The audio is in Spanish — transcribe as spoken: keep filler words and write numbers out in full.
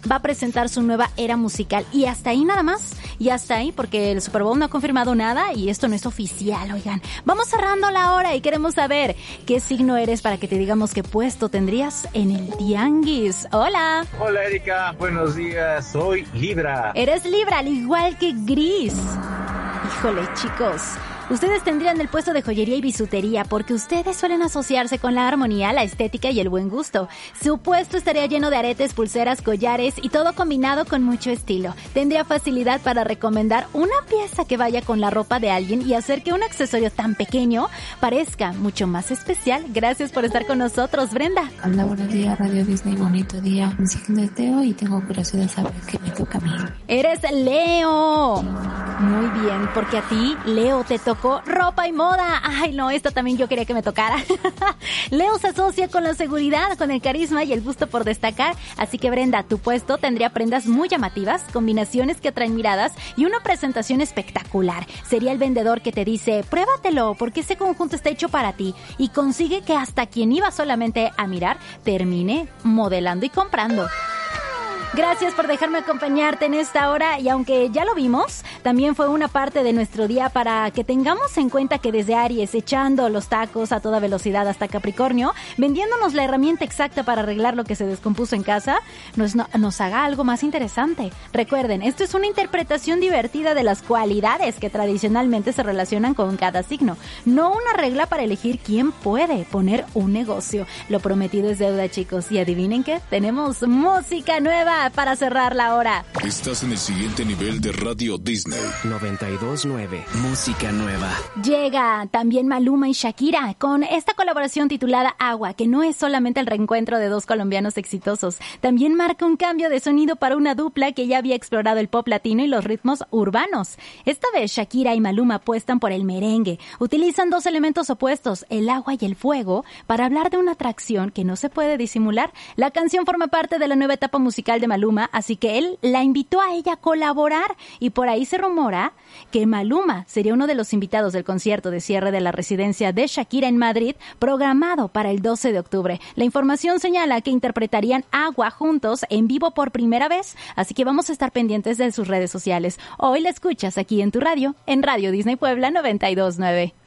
va a presentar su nueva era musical. Y hasta ahí nada más. Y hasta ahí, porque el Super Bowl no ha confirmado nada y esto no es oficial, oigan. Vamos cerrando la hora y queremos saber qué signo eres para que te digamos qué puesto tendrías en el tianguis. Hola. Hola, Erika. Buenos días. Soy Libra. Eres Libra, al igual que Gris. Híjole, chicos. Ustedes tendrían el puesto de joyería y bisutería porque ustedes suelen asociarse con la armonía, la estética y el buen gusto. Su puesto estaría lleno de aretes, pulseras, collares y todo combinado con mucho estilo. Tendría facilidad para recomendar una pieza que vaya con la ropa de alguien y hacer que un accesorio tan pequeño parezca mucho más especial. Gracias por estar con nosotros, Brenda. Hola, buenos días, Radio Disney, bonito día. Mi signo es Leo y tengo curiosidad de saber qué me toca a mí. Eres Leo. Muy bien, porque a ti, Leo, te toca ropa y moda. Ay, no, esto también yo quería que me tocara. Leo se asocia con la seguridad, con el carisma y el gusto por destacar. Así que, Brenda, tu puesto tendría prendas muy llamativas, combinaciones que atraen miradas y una presentación espectacular. Sería el vendedor que te dice, pruébatelo, porque ese conjunto está hecho para ti. Y consigue que hasta quien iba solamente a mirar, termine modelando y comprando. Gracias por dejarme acompañarte en esta hora y aunque ya lo vimos, también fue una parte de nuestro día para que tengamos en cuenta que desde Aries, echando los tacos a toda velocidad hasta Capricornio, vendiéndonos la herramienta exacta para arreglar lo que se descompuso en casa, nos, no, nos haga algo más interesante. Recuerden, esto es una interpretación divertida de las cualidades que tradicionalmente se relacionan con cada signo, no una regla para elegir quién puede poner un negocio. Lo prometido es deuda, chicos, y adivinen qué, tenemos música nueva para cerrar la hora. Estás en el siguiente nivel de Radio Disney. noventa y dos nueve. Música nueva. Llega también Maluma y Shakira con esta colaboración titulada Agua, que no es solamente el reencuentro de dos colombianos exitosos. También marca un cambio de sonido para una dupla que ya había explorado el pop latino y los ritmos urbanos. Esta vez Shakira y Maluma apuestan por el merengue. Utilizan dos elementos opuestos, el agua y el fuego, para hablar de una atracción que no se puede disimular. La canción forma parte de la nueva etapa musical de Maluma, así que él la invitó a ella a colaborar y por ahí se rumora que Maluma sería uno de los invitados del concierto de cierre de la residencia de Shakira en Madrid, programado para el doce de octubre. La información señala que interpretarían Agua juntos en vivo por primera vez, así que vamos a estar pendientes de sus redes sociales. Hoy la escuchas aquí en tu radio, en Radio Disney Puebla noventa y dos nueve.